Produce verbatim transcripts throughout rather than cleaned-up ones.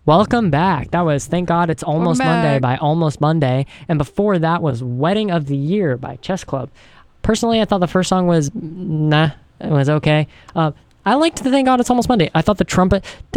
Welcome back. That was Thank God It's Almost Welcome Monday back. by Almost Monday. And before that was Wedding of the Year by Chess Club. Personally, I thought the first song was, nah, it was okay. Uh, I liked the Thank God It's Almost Monday. I thought the trumpet. I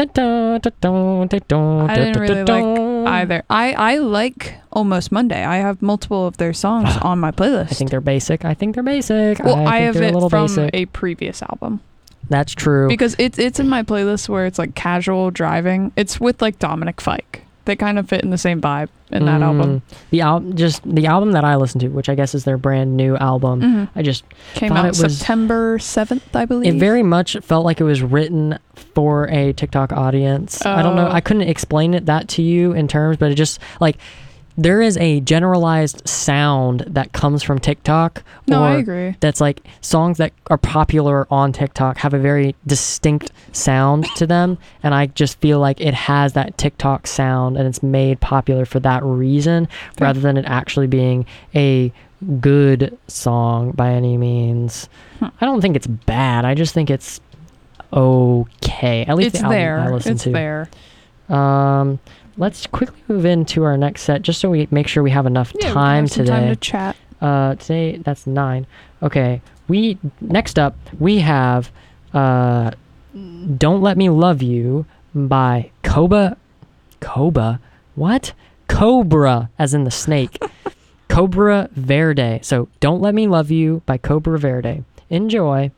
I didn't really like either. I, I like Almost Monday. I have multiple of their songs on my playlist. I think they're basic. I think they're basic. well, I, I, think have they're a it little from basic. a previous album That's true. because it's it's in my playlist where it's like casual driving. It's with like Dominic Fike. They kind of fit in the same vibe in that Mm, album. The album, just the album that I listened to, which I guess is their brand new album. Mhm. I just Came thought out it was- September seventh, I believe. It very much felt like it was written for a TikTok audience. I don't know. Oh. I couldn't explain it that to you in terms, but it just like there is a generalized sound that comes from TikTok. No, or I agree. That's like songs that are popular on TikTok have a very distinct sound to them, and I just feel like it has that TikTok sound, and it's made popular for that reason, Fair. rather than it actually being a good song by any means. Hmm. I don't think it's bad. I just think it's okay. At least It's the album there. I listened It's to. there. Um, let's quickly move into our next set, just so we make sure we have enough Yeah, we can time have some today. time to chat. Uh, today that's nine. Okay, we next up we have uh, "Don't Let Me Love You" by Koba. Koba, what? Cobra, as in the snake. Cobra Verde. So, "Don't Let Me Love You" by Cobra Verde. Enjoy.